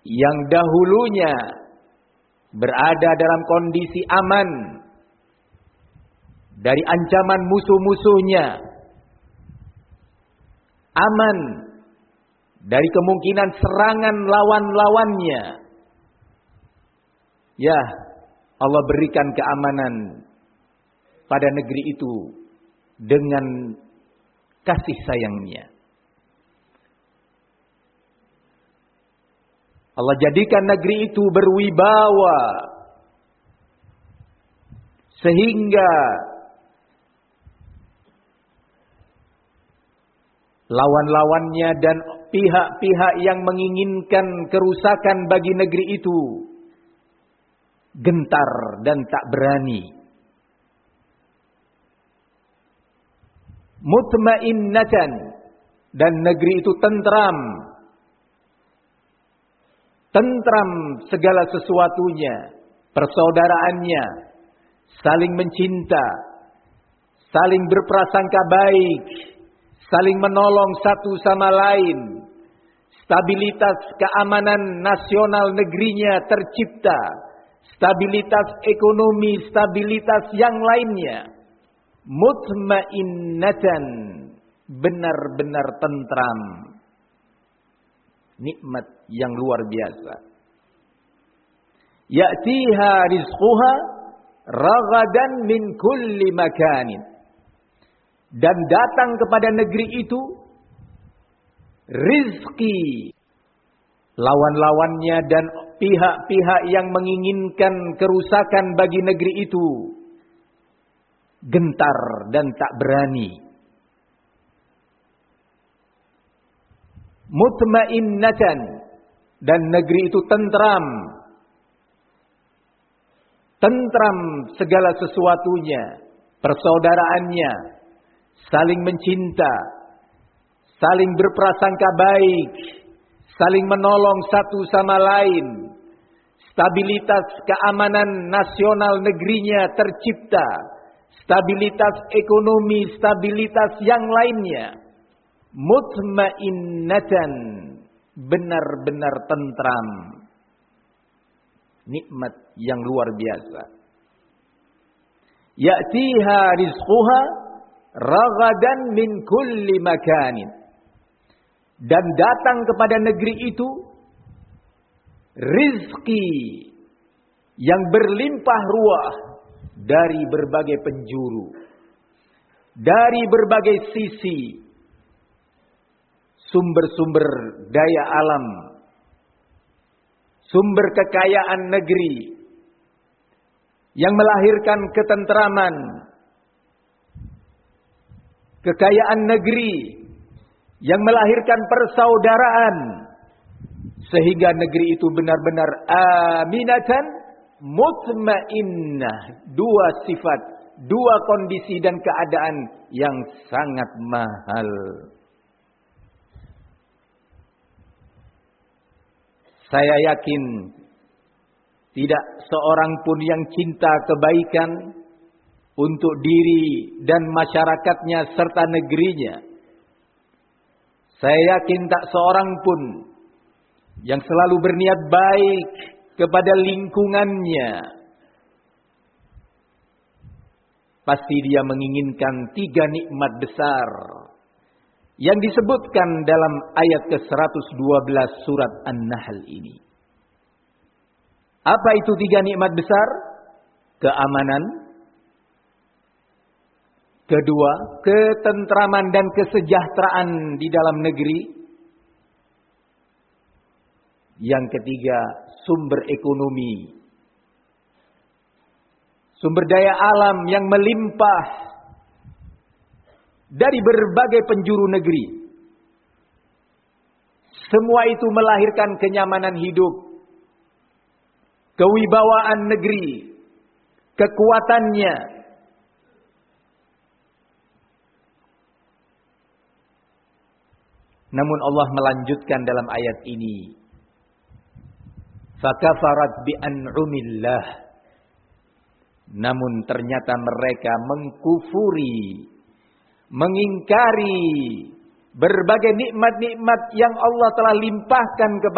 yang dahulunya berada dalam kondisi aman dari ancaman musuh-musuhnya, aman dari kemungkinan serangan lawan-lawannya. Ya, Allah berikan keamanan pada negeri itu dengan kasih sayangnya. Allah jadikan negeri itu berwibawa sehingga lawan-lawannya dan pihak-pihak yang menginginkan kerusakan bagi negeri itu gentar dan tak berani. Mutmainnatan, dan negeri itu tentram segala sesuatunya, persaudaraannya, saling mencinta, saling berprasangka baik, saling menolong satu sama lain. Stabilitas keamanan nasional negerinya tercipta, stabilitas ekonomi, stabilitas yang lainnya. Mutmainnatan, benar-benar tentram. Nikmat yang luar biasa. Ya'tiha rizquha ragadan min kulli makanin. Dan datang kepada negeri itu rizki lawan-lawannya dan pihak-pihak yang menginginkan kerusakan bagi negeri itu gentar dan tak berani. Mutmainnatan, dan negeri itu tentram segala sesuatunya, persaudaraannya, saling mencinta, saling berprasangka baik, saling menolong satu sama lain. Stabilitas keamanan nasional negerinya tercipta, stabilitas ekonomi, stabilitas yang lainnya. Mutmainnatan, benar-benar tentram. Nikmat yang luar biasa. Ya'tiha rizquha ragadan min kulli makanin. Dan datang kepada negeri itu rizki yang berlimpah ruah dari berbagai penjuru, dari berbagai sisi. Sumber-sumber daya alam, sumber kekayaan negeri yang melahirkan ketentraman, kekayaan negeri yang melahirkan persaudaraan, sehingga negeri itu benar-benar aminatan mutmainnah. Dua sifat, dua kondisi dan keadaan yang sangat mahal. Saya yakin tidak seorang pun yang cinta kebaikan untuk diri dan masyarakatnya serta negerinya. Saya yakin tak seorang pun yang selalu berniat baik kepada lingkungannya. Pasti dia menginginkan 3 nikmat besar yang disebutkan dalam ayat ke-112 surat An-Nahl ini. Apa itu 3 nikmat besar? Keamanan. Kedua, ketentraman dan kesejahteraan di dalam negeri. Yang ketiga, sumber ekonomi. Sumber daya alam yang melimpah dari berbagai penjuru negeri. Semua itu melahirkan kenyamanan hidup, kewibawaan negeri, kekuatannya. Namun Allah melanjutkan dalam ayat ini, fakafarat bi an'umillah. Namun ternyata mereka mengkufuri, mengingkari berbagai nikmat-nikmat yang Allah telah limpahkan kepada